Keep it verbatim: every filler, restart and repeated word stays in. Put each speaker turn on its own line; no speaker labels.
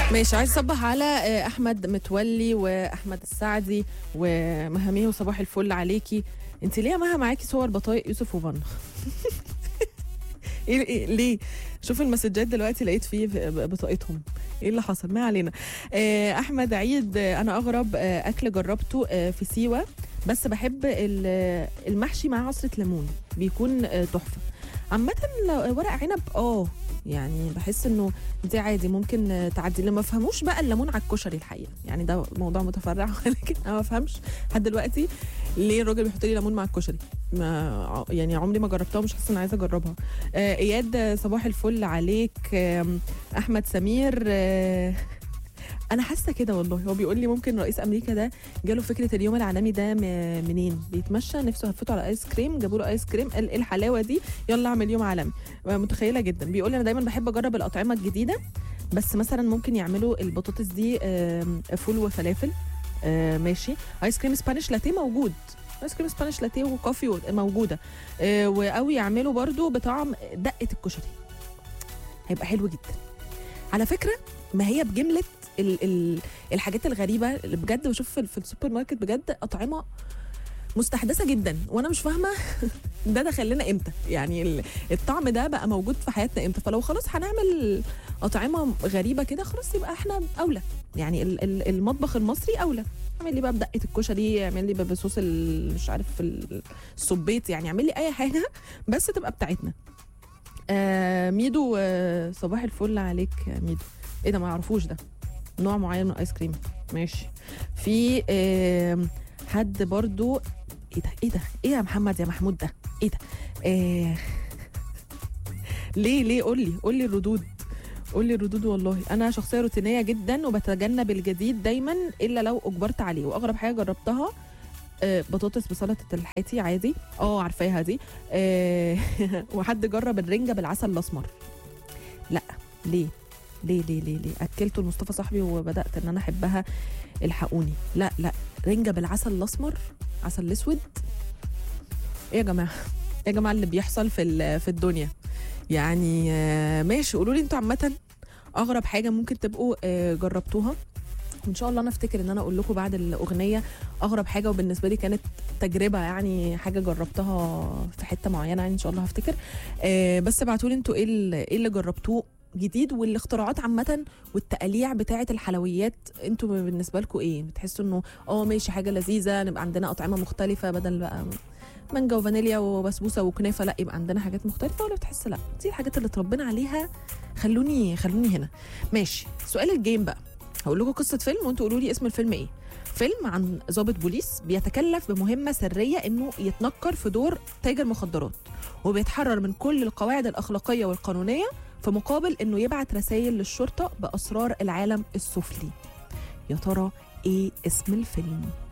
ماشي. عايز اصبح على احمد متولي واحمد السعدي ومهاميه وصباح الفل عليكي. انت ليه يا مها معاكي صور بطايق يوسف وفن؟ ايه إيه ليه؟ شوف المسجات دلوقتي لقيت فيه بطاقتهم. ايه اللي حصل؟ ما علينا. احمد عيد، انا اغرب اكل جربته في سيوه، بس بحب المحشي مع عصره ليمون، بيكون تحفه. عامه ورق عنب اه يعني بحس انه دي عادي ممكن تعدي. اللي ما فهموش بقى الليمون على الكشري الحقيقه، يعني ده موضوع متفرع ولكن انا ما بفهمش لحد دلوقتي ليه الراجل بيحط لي ليمون مع الكشري. ما يعني عمري ما جربتها ومش حاسه اني عايزه اجربها. آه اياد صباح الفل عليك. آه احمد سمير، آه انا حاسه كده والله. هو بيقول لي ممكن رئيس امريكا ده جاله فكره اليوم العالمي ده منين؟ بيتمشى نفسه هفته على ايس كريم، جابوا له ايس كريم، قال ايه الحلاوه دي، يلا اعمل يوم عالمي. متخيله جدا. بيقول لي انا دايما بحب اجرب الاطعمه الجديده، بس مثلا ممكن يعملوا البطاطس دي فول وفلافل. ماشي. ايس كريم سبانيش لاتيه موجود، ايس كريم سبانيش لاتيه وكوفي موجوده. او يعملوا برده بطعم دقه الكشري، هيبقى حلو جدا على فكره. ما هي بجمله ال ال الحاجات الغريبه اللي بجد بشوف في, في السوبر ماركت، بجد اطعمه مستحدثه جدا وانا مش فاهمه ده دخل لنا امتى؟ يعني الطعم ده بقى موجود في حياتنا امتى؟ فلو خلاص هنعمل اطعمه غريبه كده، خلاص يبقى احنا اولى. يعني ال ال المطبخ المصري اولى. اعمل لي بقى بدقه الكشري، اعمل لي بصوص مش عارف الصبيط، يعني اعمل لي اي حاجه بس تبقى بتاعتنا. آه ميدو، آه صباح الفل عليك يا ميدو. ايه ده؟ ما يعرفوش ده نوع معين من الايس كريم. ماشي. في آه حد برضو، ايه ده ايه ده ايه يا محمد يا محمود ده ايه ده؟ آه ليه ليه قول لي قول لي الردود قول لي الردود. والله انا شخصيه روتينيه جدا وبتجنب الجديد دايما الا لو اجبرت عليه. واغرب حاجه جربتها آه بطاطس بسلطه الحيتي عادي، اه عارفاها دي. آه وحد جرب الرنجه بالعسل الاسمر. لا ليه ليه ليه ليه ليه اكلته لمصطفى صاحبي وبدات ان انا احبها، الحقوني. لا لا رنجه بالعسل الاسمر، عسل الاسود، ايه يا جماعه؟ ايه يا جماعه اللي بيحصل في في الدنيا؟ يعني ماشي. قولوا لي انتوا عامه اغرب حاجه ممكن تبقوا جربتوها، وان شاء الله انا افتكر ان انا اقول لكم بعد الاغنيه اغرب حاجه وبالنسبه لي كانت تجربه، يعني حاجه جربتها في حته معينه، يعني ان شاء الله هفتكر. بس ابعتوا لي انتوا ايه ايه اللي جربتوه جديد، والاختراعات عامه والتقاليع بتاعه الحلويات انتوا بالنسبه لكم ايه؟ بتحسوا انه اه ماشي حاجه لذيذه نبقى عندنا اطعمه مختلفه بدل بقى مانجا وفانيليا وبسبوسه وكنافه، لا يبقى عندنا حاجات مختلفه؟ ولا بتحس لا دي الحاجات اللي اتربينا عليها، خلوني خلوني هنا. ماشي. سؤال الجيم بقى، هقول لكم قصه فيلم وانتوا قولوا لي اسم الفيلم ايه. فيلم عن ضابط بوليس بيتكلف بمهمه سريه انه يتنكر في دور تاجر مخدرات، وبيتحرر من كل القواعد الاخلاقيه والقانونيه في مقابل انه يبعت رسائل للشرطه باسرار العالم السفلي. يا ترى ايه اسم الفيلم؟